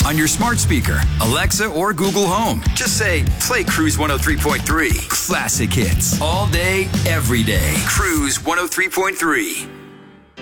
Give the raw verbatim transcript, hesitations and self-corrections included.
on your smart speaker, Alexa, or Google Home. Just say, play Cruise one oh three point three. Classic hits. All day, every day. Cruise one oh three point three.